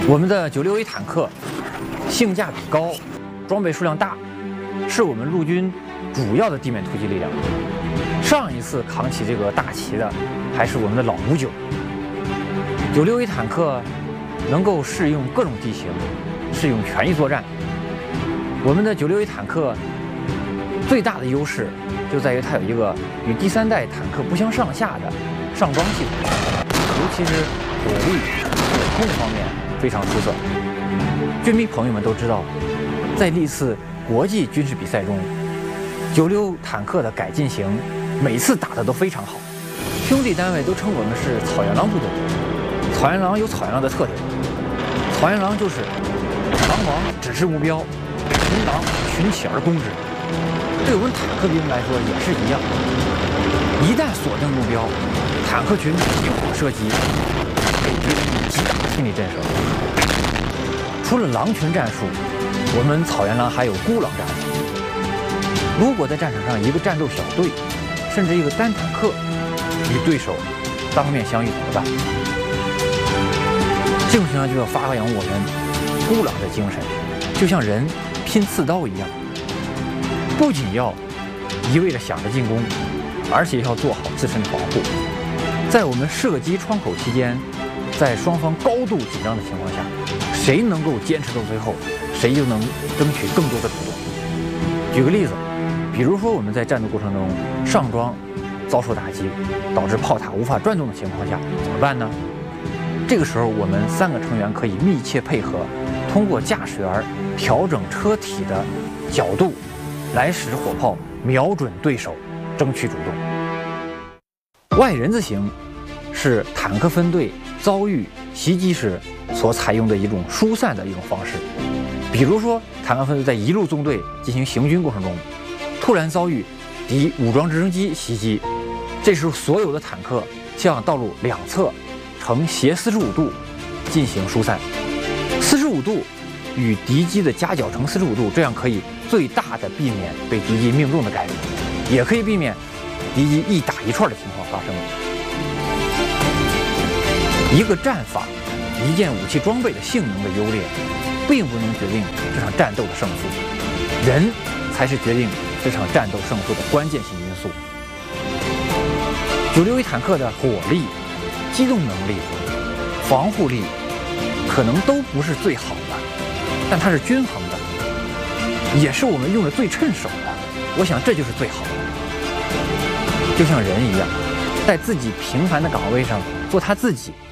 我们的961坦克性价比高，装备数量大，是我们陆军主要的地面突击力量。上一次扛起这个大旗的还是我们的老59。961坦克能够适应各种地形，适应全域作战。我们的961坦克最大的优势就在于它有一个与第3代坦克不相上下的上装系统，尤其是火力、火控方面非常出色。军迷朋友们都知道，在历次国际军事比赛中，96坦克的改进型每次打得都非常好，兄弟单位都称我们是草原狼部队。草原狼有草原狼的特点，草原狼就是狼王指示目标，群狼群起而攻之。对我们坦克兵来说也是一样，一旦锁定目标，坦克群集火射击，给敌人以极大的心理震慑。除了狼群战术，我们草原狼还有孤狼战术。如果在战场上一个战斗小队，甚至一个单坦克与对手当面相遇怎么办？这种情况就要发扬我们孤狼的精神，就像人拼刺刀一样，不仅要一味地想着进攻，而且要做好自身的防护。在我们射击窗口期间，在双方高度紧张的情况下，谁能够坚持到最后，谁就能争取更多的主动。举个例子，比如说我们在战斗过程中上装遭受打击，导致炮塔无法转动的情况下，怎么办呢？这个时候我们3个成员可以密切配合，通过驾驶员调整车体的角度，来使火炮瞄准对手，争取主动。外人字形是坦克分队遭遇袭击时所采用的一种疏散的一种方式。比如说，坦克分队在一路纵队进行行军过程中，突然遭遇敌武装直升机袭击，这时候所有的坦克向道路两侧呈斜45度进行疏散。45度与敌机的夹角呈45度，这样可以最大的避免被敌机命中的概率，也可以避免敌机一打一串的情况发生。一个战法、一件武器装备的性能的优劣，并不能决定这场战斗的胜负，人才是决定这场战斗胜负的关键性因素。961坦克的火力、机动能力、防护力可能都不是最好的，但它是均衡的，也是我们用的最趁手的。我想这就是最好的。就像人一样，在自己平凡的岗位上做他自己，